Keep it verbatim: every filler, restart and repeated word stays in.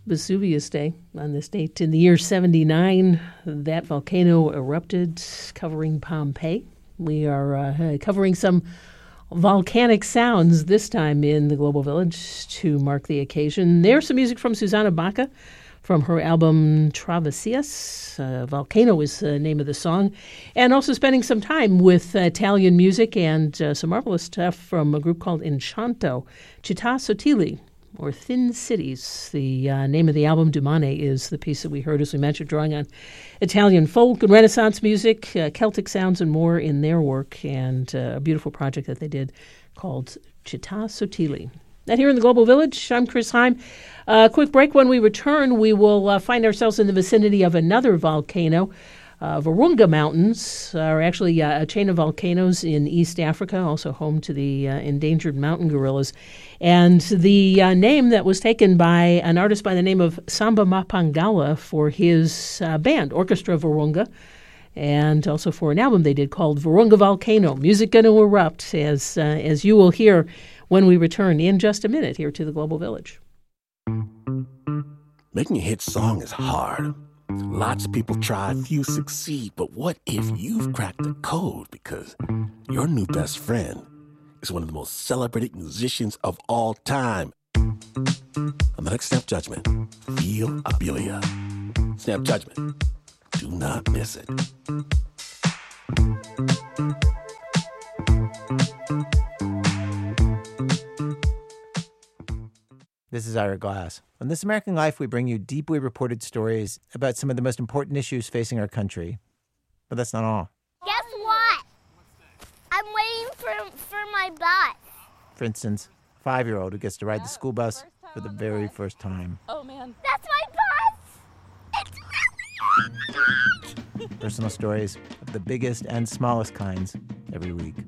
Vesuvius Day. On this date in the year seventy-nine, that volcano erupted, covering Pompeii. We are uh, covering some volcanic sounds this time in the Global Village to mark the occasion. There's some music from Susanna Baca from her album Travessias. Uh, Volcano is the name of the song. And also spending some time with uh, Italian music and uh, some marvelous stuff from a group called Enchanto. Città Sottili, or Thin Cities. The uh, name of the album, Dumane, is the piece that we heard, as we mentioned, drawing on Italian folk and Renaissance music, uh, Celtic sounds, and more in their work, and uh, a beautiful project that they did called Città Sottili. And here in the Global Village, I'm Chris Heim. A uh, quick break. When we return, we will uh, find ourselves in the vicinity of another volcano. Uh, Virunga Mountains are actually uh, a chain of volcanoes in East Africa, also home to the uh, endangered mountain gorillas. And the uh, name that was taken by an artist by the name of Samba Mapangala for his uh, band, Orchestra Virunga, and also for an album they did called Virunga Volcano, Music Gonna Erupt, as, uh, as you will hear when we return in just a minute here to the Global Village. Making a hit song is hard. Lots of people try, few succeed, but what if you've cracked the code because your new best friend is one of the most celebrated musicians of all time? On the next Snap Judgment, Feel Abilia. Snap Judgment. Do not miss it. This is Ira Glass. On This American Life, we bring you deeply reported stories about some of the most important issues facing our country. But that's not all. Guess what? I'm waiting for for my bus. For instance, a five-year-old who gets to ride the school bus for the very first time. Oh, man. That's my bus! It's really Personal stories of the biggest and smallest kinds every week.